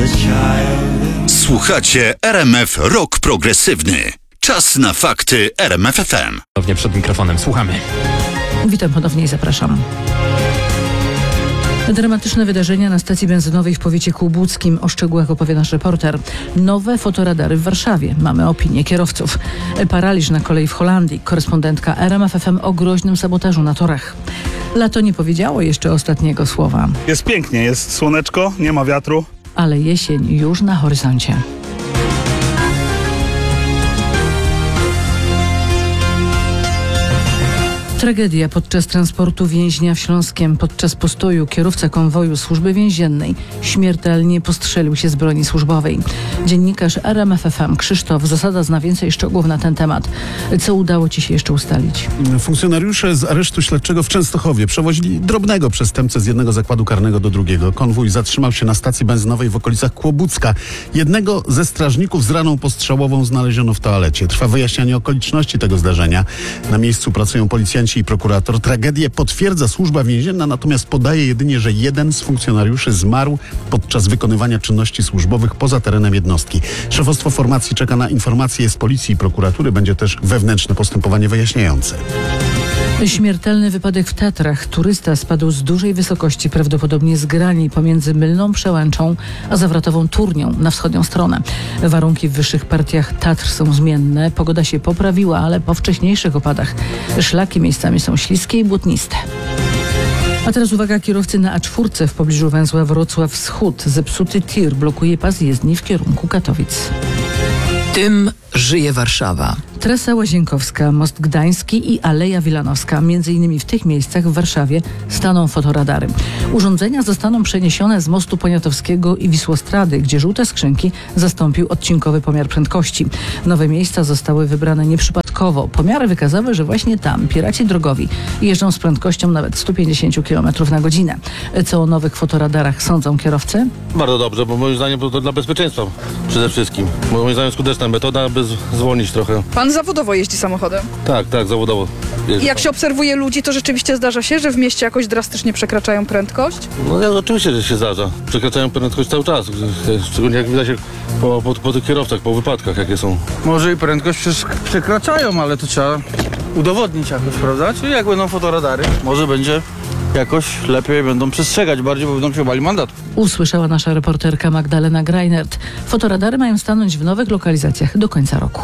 Słuchacie RMF Rock Progresywny. Czas na fakty RMF FM. Ponownie przed mikrofonem. Słuchamy. Witam ponownie i zapraszam. Dramatyczne wydarzenia na stacji benzynowej w powiecie kłubuckim. O szczegółach opowie nasz reporter. Nowe fotoradary w Warszawie. Mamy opinię kierowców. Paraliż na kolei w Holandii. Korespondentka RMF FM o groźnym sabotażu na torach. Lato nie powiedziało jeszcze ostatniego słowa. Jest pięknie, jest słoneczko, nie ma wiatru. Ale jesień już na horyzoncie. Tragedia podczas transportu więźnia w Śląskiem. Podczas postoju kierowca konwoju służby więziennej śmiertelnie postrzelił się z broni służbowej. Dziennikarz RMF FM Krzysztof Zasada zna więcej szczegółów na ten temat. Co udało Ci się jeszcze ustalić? Funkcjonariusze z aresztu śledczego w Częstochowie przewozili drobnego przestępcę z jednego zakładu karnego do drugiego. Konwój zatrzymał się na stacji benzynowej w okolicach Kłobucka. Jednego ze strażników z raną postrzałową znaleziono w toalecie. Trwa wyjaśnianie okoliczności tego zdarzenia. Na miejscu pracują policjanci i prokurator. Tragedię potwierdza służba więzienna, natomiast podaje jedynie, że jeden z funkcjonariuszy zmarł podczas wykonywania czynności służbowych poza terenem jednostki. Szefostwo formacji czeka na informacje z policji i prokuratury. Będzie też wewnętrzne postępowanie wyjaśniające. Śmiertelny wypadek w Tatrach. Turysta spadł z dużej wysokości, prawdopodobnie z grani pomiędzy Mylną Przełęczą a Zawrotową Turnią na wschodnią stronę. Warunki w wyższych partiach Tatr są zmienne. Pogoda się poprawiła, ale po wcześniejszych opadach szlaki miejscami są śliskie i błotniste. A teraz uwaga, kierowcy na A4 w pobliżu węzła Wrocław Wschód. Zepsuty tir blokuje pas jezdni w kierunku Katowic. Tym żyje Warszawa. Trasa Łazienkowska, Most Gdański i Aleja Wilanowska. Między innymi w tych miejscach w Warszawie staną fotoradary. Urządzenia zostaną przeniesione z mostu Poniatowskiego i Wisłostrady, gdzie żółte skrzynki zastąpił odcinkowy pomiar prędkości. Nowe miejsca zostały wybrane nieprzypadkowo. Pomiary wykazały, że właśnie tam piraci drogowi jeżdżą z prędkością nawet 150 km na godzinę. Co o nowych fotoradarach sądzą kierowcy? Bardzo dobrze, bo moim zdaniem to dla bezpieczeństwa przede wszystkim. Moim zdaniem skuteczna metoda, aby zwolnić trochę. Pan zawodowo jeździ samochodem? Tak, zawodowo. I jak się obserwuje ludzi, to rzeczywiście zdarza się, że w mieście jakoś drastycznie przekraczają prędkość? No oczywiście, że się zdarza. Przekraczają prędkość cały czas. Szczególnie jak widać po tych kierowcach, po wypadkach jakie są. Może i prędkość przekraczają, ale to trzeba udowodnić jakoś, prawda? Czyli jak będą fotoradary, może będzie jakoś lepiej będą przestrzegać bardziej, bo będą się bali mandatu. Usłyszała nasza reporterka Magdalena Greinert. Fotoradary mają stanąć w nowych lokalizacjach do końca roku.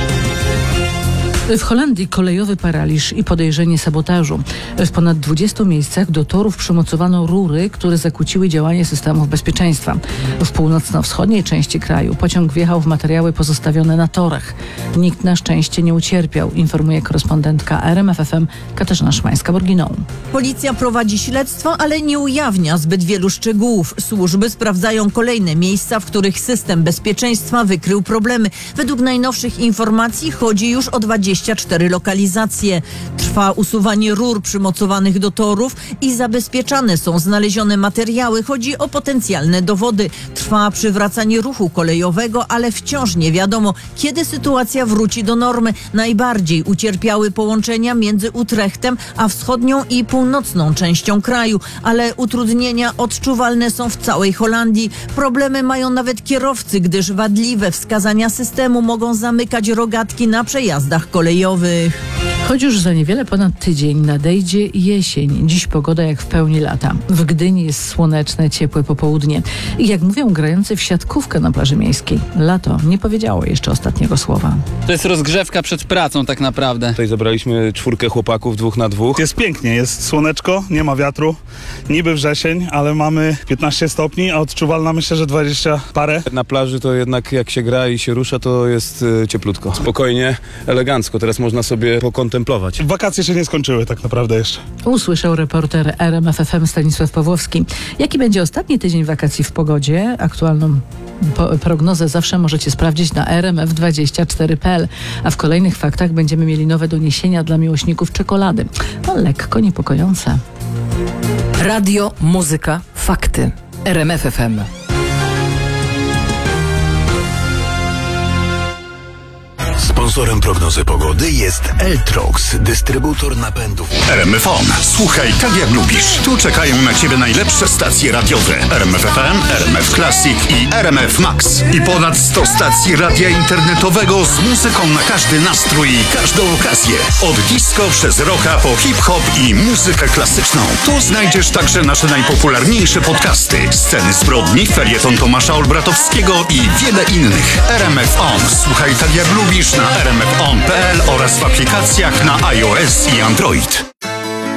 W Holandii kolejowy paraliż i podejrzenie sabotażu. W ponad 20 miejscach do torów przymocowano rury, które zakłóciły działanie systemów bezpieczeństwa. W północno-wschodniej części kraju pociąg wjechał w materiały pozostawione na torach. Nikt na szczęście nie ucierpiał, informuje korespondentka RMF FM Katarzyna Szymańska-Borginą. Policja prowadzi śledztwo, ale nie ujawnia zbyt wielu szczegółów. Służby sprawdzają kolejne miejsca, w których system bezpieczeństwa wykrył problemy. Według najnowszych informacji chodzi już o 24 lokalizacje. Trwa usuwanie rur przymocowanych do torów i zabezpieczane są znalezione materiały. Chodzi o potencjalne dowody. Trwa przywracanie ruchu kolejowego, ale wciąż nie wiadomo, kiedy sytuacja wróci do normy. Najbardziej ucierpiały połączenia między Utrechtem a wschodnią i północną częścią kraju, ale utrudnienia odczuwalne są w całej Holandii. Problemy mają nawet kierowcy, gdyż wadliwe wskazania systemu mogą zamykać rogatki na przejazdach kolejowych. Choć już za niewiele ponad tydzień nadejdzie jesień. Dziś pogoda jak w pełni lata. W Gdyni jest słoneczne, ciepłe popołudnie. I jak mówią grający w siatkówkę na plaży miejskiej, lato nie powiedziało jeszcze ostatniego słowa. To jest rozgrzewka przed pracą tak naprawdę. Tutaj zebraliśmy 4 chłopaków 2 na 2. Jest pięknie, jest słoneczko, nie ma wiatru. Niby wrzesień, ale mamy 15 stopni, a odczuwalna myślę, że 20 parę. Na plaży to jednak jak się gra i się rusza, to jest cieplutko. Spokojnie, elegancko. Teraz można sobie pokontemplować. Wakacje się nie skończyły tak naprawdę jeszcze. Usłyszał reporter RMF FM Stanisław Pawłowski. Jaki będzie ostatni tydzień wakacji w pogodzie? Aktualną prognozę zawsze możecie sprawdzić na rmf24.pl. A w kolejnych faktach będziemy mieli nowe doniesienia dla miłośników czekolady. No, lekko niepokojące. Radio, muzyka, fakty. RMF FM. Sponsorem prognozy pogody jest Eltrox, dystrybutor napędów. RMF On. Słuchaj tak jak lubisz. Tu czekają na Ciebie najlepsze stacje radiowe. RMF FM, RMF Classic i RMF Max. I ponad 100 stacji radia internetowego z muzyką na każdy nastrój i każdą okazję. Od disco przez rocka po hip-hop i muzykę klasyczną. Tu znajdziesz także nasze najpopularniejsze podcasty. Sceny zbrodni, felieton Tomasza Olbratowskiego i wiele innych. RMF On. Słuchaj tak jak lubisz na rmfon.pl oraz w aplikacjach na iOS i Android.